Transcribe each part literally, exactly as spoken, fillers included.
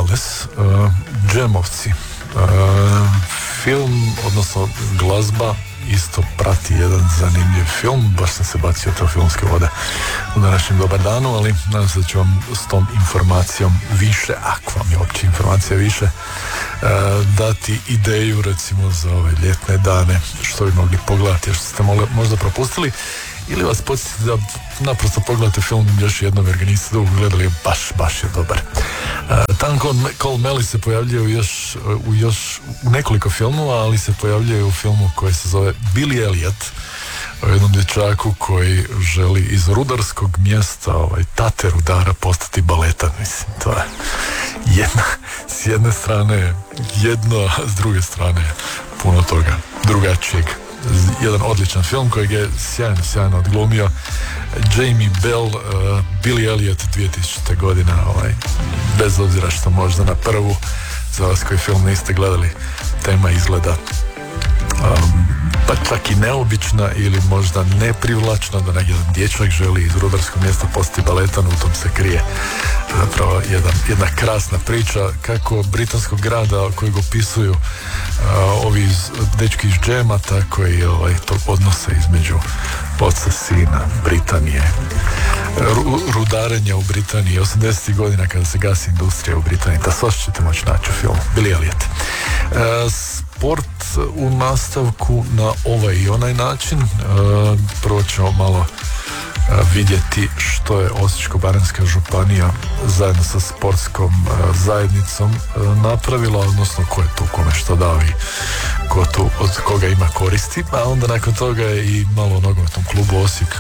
Morales, uh, Džemovci. Uh, film, odnosno glazba isto prati jedan zanimljiv film, baš sam se bacio to filmske vode u današnjem dobar danu, ali nadam se da ću vam s tom informacijom više, ako vam je opće informacija više, uh, dati ideju recimo za ove ljetne dane, što bi mogli pogledati, što ste mogli, možda propustili, ili vas podsjetiti da naprosto pogledate film još jednom jer ga niste dugo gledali, baš, baš je dobar. Uh, Tanko Cole Melly se pojavljuje u još, u još u nekoliko filmova, ali se pojavljuje u filmu koji se zove Billy Elliot, o jednom dječaku koji želi iz rudarskog mjesta, ovaj, tate rudara, postati baletan. Mislim, to je jedna, s jedne strane jedno, a s druge strane puno toga drugačijeg. Jedan odličan film kojeg je sjajno, sjajno odglumio Jamie Bell, uh, Billy Elliot dvije tisućite godine, ovaj, bez obzira što možda na prvu, za vas koji film niste gledali, tema izgleda um, pa čak i neobična ili možda neprivlačna, da jedan dječak želi iz rudarskog mjesta postati baletan, u tom se krije zapravo jedan, jedna krasna priča kako britanskog grada kojeg opisuju uh, ovi iz, dečki iz Džema, tako i ovaj, tog odnosa između oca, sina, Britanije, Ru, rudarenja u Britaniji osamdesetih godina kada se gasi industrija u Britaniji. Ta svašta ćete moći naći u filmu Billy Elliot. Uh, sport u nastavku na ovaj i onaj način. Uh, prvo ćemo malo uh, vidjeti što je Osječko-baranjska županija zajedno sa sportskom uh, zajednicom uh, napravila, odnosno ko je tu kome što dao i ko tu od koga ima koristi, a onda nakon toga je i malo o nogometnom klubu Osijek.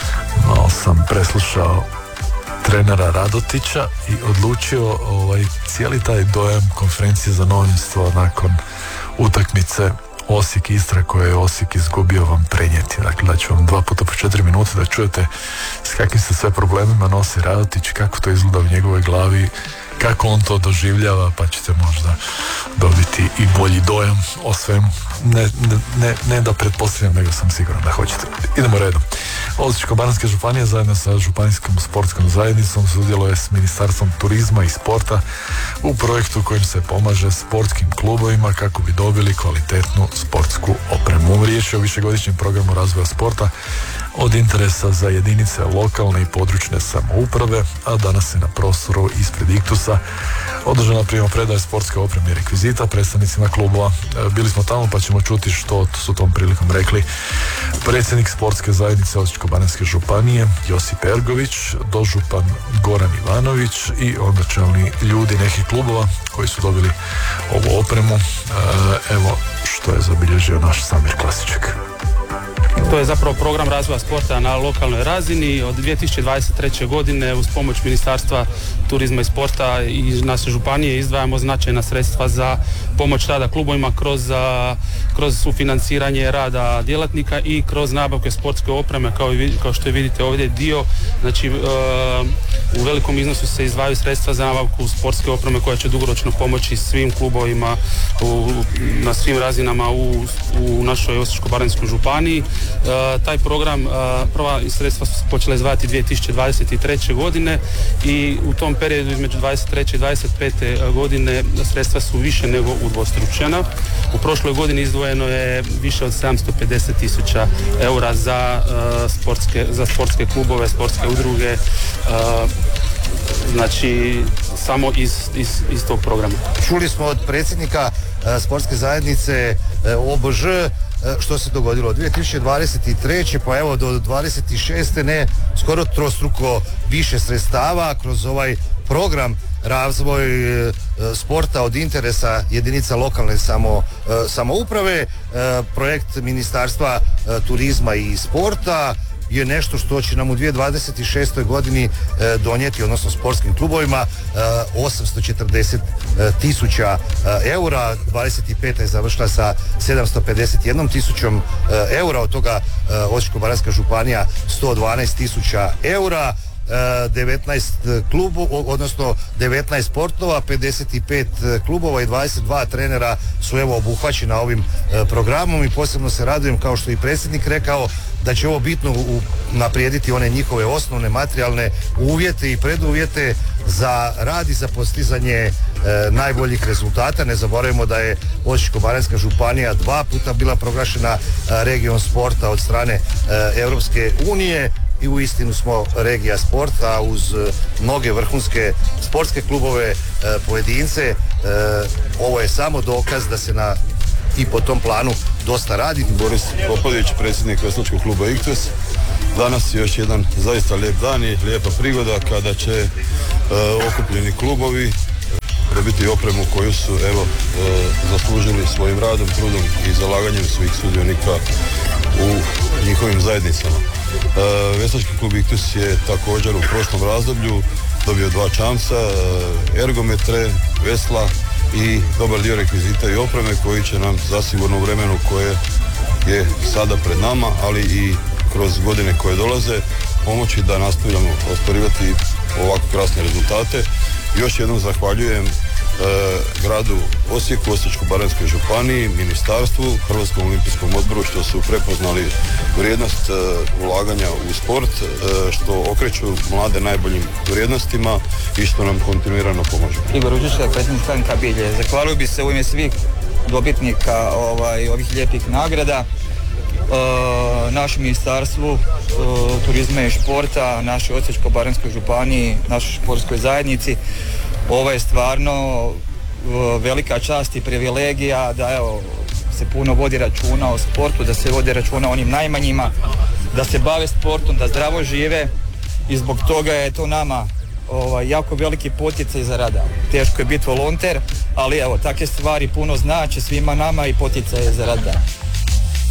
Malo sam preslušao trenera Radotića i odlučio ovaj, cijeli taj dojam konferencije za novinstvo nakon utakmice Osijek Istra koje je Osijek izgubio vam prenijeti. Dakle, da ću vam dva puta po četiri minute da čujete s kakvim se sve problemima nosi Radotić, kako to izgleda u njegovoj glavi, kako on to doživljava, pa ćete možda dobiti i bolji dojam o svemu. Ne, ne, ne, ne da pretpostavljam, nego sam siguran da hoćete. Idemo redom. Osječko-baranjska županija zajedno sa županijskom sportskom zajednicom sudjeluje s Ministarstvom turizma i sporta u projektu kojim se pomaže sportskim klubovima kako bi dobili kvalitetnu sportsku opremu. Riječ je o višegodišnjem programu razvoja sporta od interesa za jedinice lokalne i područne samouprave, a danas je na prostoru ispred Iktusa održana primopredaja sportske opreme i rekvizita predstavnicima klubova. Bili smo tamo pa ćemo čuti što su tom prilikom rekli predsjednik sportske zajednice Osječko-baranjske županije Josip Ergović, dožupan Goran Ivanović i onda čelni ljudi nekih klubova koji su dobili ovu opremu. Evo što je zabilježio naš Samir Klasiček. To je zapravo program razvoja sporta na lokalnoj razini. Od dvije tisuće dvadeset treće godine uz pomoć Ministarstva turizma i sporta i naše županije izdvajamo značajna sredstva za pomoć rada klubovima kroz, kroz sufinanciranje rada djelatnika i kroz nabavke sportske opreme, kao, i, kao što je vidite ovdje dio. Znači, u velikom iznosu se izdvajaju sredstva za nabavku sportske opreme koja će dugoročno pomoći svim klubovima u, na svim razinama u, u našoj Osječko-baranjskoj županiji. Uh, taj program, uh, prva sredstva su počela izdvajati dvije tisuće dvadeset treće godine i u tom periodu između dvadeset treće i dvadeset pete godine sredstva su više nego udvostručena. U prošloj godini izdvojeno je više od sedamsto pedeset tisuća eura za, uh, sportske, za sportske klubove, sportske udruge, uh, znači samo iz, iz, iz tog programa. Čuli smo od predsjednika uh, sportske zajednice uh, O B Ž što se dogodilo od dvije tisuće dvadeset treće pa evo do dvadeset šeste ne skoro trostruko više sredstava kroz ovaj program razvoj e, sporta od interesa jedinica lokalne samo, e, samouprave. E, projekt Ministarstva e, turizma i sporta je nešto što će nam u dvije tisuće dvadeset šestoj godini e, donijeti, odnosno sportskim klubovima, e, osamsto četrdeset tisuća e, eura. dvadeset peta je završila sa sedamsto pedeset jednom tisućom e, eura, od toga e, Osječko-baranjska županija sto dvanaest tisuća eura. devetnaest klubova, odnosno devetnaest sportova, pedeset pet klubova i dvadeset dva trenera su evo obuhvaćena ovim programom i posebno se radujem, kao što je i predsjednik rekao, da će ovo bitno naprijediti one njihove osnovne materijalne uvjete i preduvjete za rad i za postizanje e, najboljih rezultata. Ne zaboravimo da je Osječko-baranjska županija dva puta bila proglašena e, regijom sporta od strane e, Europske unije i uistinu smo regija sporta uz e, mnoge vrhunske sportske klubove, e, pojedince. E, ovo je samo dokaz da se na i po tom planu dosta radi. Boris Popović, predsjednik veslačkog kluba Iktus. Danas je još jedan zaista lijep dan i lijepa prigoda kada će e, okupljeni klubovi dobiti opremu koju su evo e, zaslužili svojim radom, trudom i zalaganjem svih sudionika u njihovim zajednicama. E, veslački klub Iktus je također u prošlom razdoblju dobio dva čamca, e, ergometre, vesla i dobar dio rekvizita i opreme koji će nam zasigurno u vremenu koje je sada pred nama, ali i kroz godine koje dolaze pomoći da nastavljamo ostvarivati ovako krasne rezultate. Još jednom zahvaljujem e, gradu Osijeku, Osječko-baranjskoj županiji, ministarstvu, Hrvatskom olimpijskom odboru što su prepoznali vrijednost e, ulaganja u sport, e, što okreću mlade najboljim vrijednostima i što nam kontinuirano pomažu. Igor Uđišak, predsjednik stranka Bilje. Zahvalio bi se u ime svih dobitnika ovaj, ovih lijepih nagrada, e, našem ministarstvu e, turizma i športa, našoj Osječko-baranjskoj županiji, našoj športskoj zajednici. Ovo je stvarno e, velika čast i privilegija da evo, se puno vodi računa o sportu, da se vodi računa o onim najmanjima, da se bave sportom, da zdravo žive i zbog toga je to nama ovaj, jako veliki poticaj za rada. Teško je biti volonter, ali evo, takve stvari puno znače svima nama i poticaj za rada.